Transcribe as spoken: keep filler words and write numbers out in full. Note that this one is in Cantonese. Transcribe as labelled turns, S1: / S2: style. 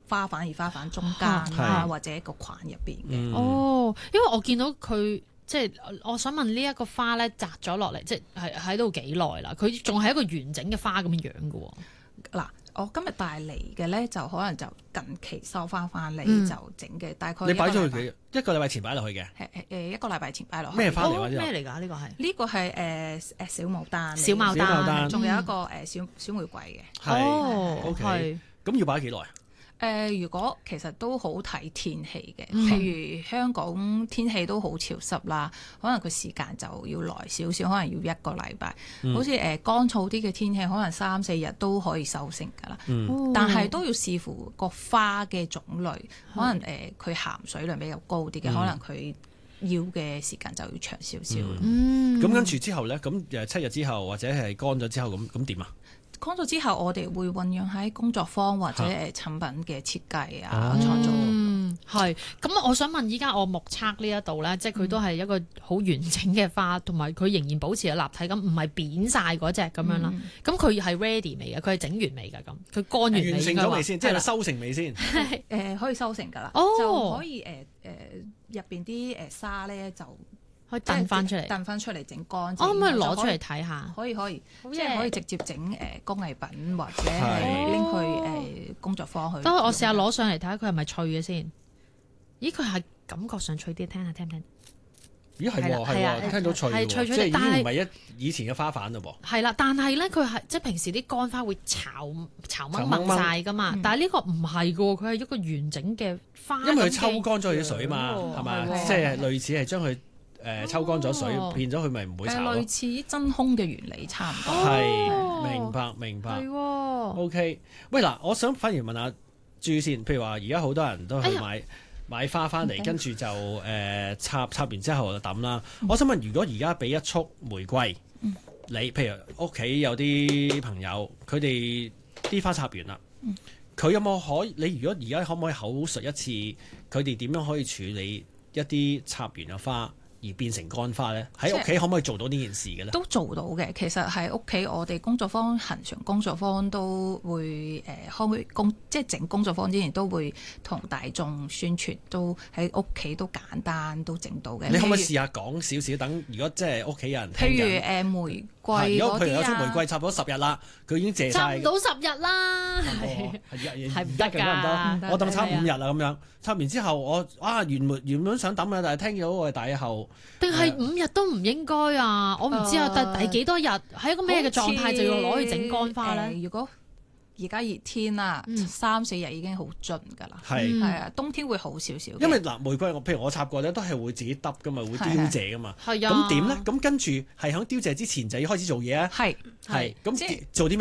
S1: 花瓣而花瓣中間啊，或者個框入邊嘅。
S2: 嗯、
S3: 哦，因為我見到佢即係我想問呢一個花咧摘咗落嚟，即係喺度幾耐啦？佢仲係一個完整嘅花咁樣樣嘅喎。
S1: 嗱，我今日帶嚟嘅咧，就可能就近期收翻翻嚟就整嘅，大概
S2: 你擺咗佢幾一個禮拜前擺落去嘅？
S1: 係誒一個禮拜前擺落去。
S2: 咩花嚟㗎？
S3: 咩嚟㗎？呢個係
S1: 呢個係誒誒小牡丹，
S3: 小牡丹，
S1: 仲有一個誒小小玫瑰嘅。
S2: 係
S3: 哦
S2: ，OK。咁要擺幾耐？
S1: 誒、呃，如果其實都好睇天氣嘅，
S3: 嗯、
S1: 譬如香港天氣都好潮濕啦，可能佢時間就要耐少少，可能要一個禮拜。嗯、好似誒乾燥啲嘅天氣，可能三四日都可以收成㗎啦。嗯、但係都要視乎個花嘅種類，可能誒佢、呃、鹹水量比較高啲嘅，嗯、可能佢要嘅時間就要長少少。
S2: 嗯，咁、嗯、跟住之後咧，咁誒七日之後或者係乾咗之後，咁咁點啊？
S1: 乾咗之後，我哋會運用喺工作坊或者誒產品嘅設計啊，創造到。
S3: 嗯，係。咁我想問，依家我目測呢一度咧，即係佢都係一個好完整嘅花，同埋佢仍然保持咗立體感，唔係扁晒嗰隻咁樣啦。咁佢係 ready 未嘅？佢係整完未㗎？咁佢乾完未？
S2: 完成咗未先？即係收成未先？
S1: 誒，可以收成㗎啦。
S3: 哦，
S1: 就可以誒誒入邊啲誒沙咧就。
S3: 可以掟翻出嚟，
S1: 掟翻出嚟整乾。
S3: 我可唔可以攞出嚟睇下？
S1: 可以可以，即係可以直接整誒工藝品或者係拎去誒工作坊去。
S3: 得我試下攞上嚟睇下佢係咪脆嘅先。咦，佢係感覺上脆啲，聽下聽唔聽？
S2: 咦，係喎係喎，聽到脆喎，即係已經唔係一以前嘅花瓣嘞噃。
S3: 係啦，但係咧佢係即係平時啲乾花會巢巢掹掹晒噶嘛，但係呢個唔係噶喎，佢係一個完整嘅花。
S2: 因為佢抽乾咗佢啲水嘛，係咪？即係類似係將佢。誒抽乾咗水，哦、變咗佢咪唔會炒咯。
S1: 類似真空嘅原理差唔多。
S2: 係、哦，明白明白。
S3: 係喎。
S2: O K，喂嗱，我想反而問下朱先，譬如話而家好多人都去買、哎、呀買花翻嚟，跟住就誒、呃、插插完之後就抌啦。嗯、我想問，如果而家俾一束玫瑰，嗯、你譬如屋企有啲朋友，佢哋啲花插完啦，佢、嗯、有冇可以？你如果而家可唔可以口述一次，佢哋點樣可以處理一啲插完嘅花？而變成乾花咧，喺屋企可唔可以做到呢件事嘅咧？
S1: 都做到嘅。其實喺屋企，我哋工作坊、恆常工作坊都會誒開工，即係整工作坊之前都會同大眾宣傳，都喺屋企都簡單都整到嘅。
S2: 你可唔可以試下講少少？等如果即係屋企人聽緊，
S1: 譬如誒、呃、玫瑰，
S2: 如果譬如有束玫瑰插咗十日啦，佢已經謝晒，
S3: 插唔到十日啦，
S1: 係
S3: 唔得㗎，
S2: 我等插五日啦咁樣，插完之後我啊原本原本想抌嘅，但係聽到我哋大後。
S3: 定係五日都唔應該啊！我唔知啊，但係第幾多日係一個咩嘅狀態就要攞去整乾花咧、
S1: 呃？如果而家熱天啦，嗯、三四日已經好盡㗎啦。
S2: 係
S1: 係啊，冬天會好少少。
S2: 因為嗱，玫瑰我譬如我插過咧，都係會自己揼㗎嘛，會凋謝㗎嘛。
S3: 係啊。
S2: 咁點咧？咁跟住係喺凋謝之前就要開始做嘢啊。
S1: 係
S2: 係。咁做啲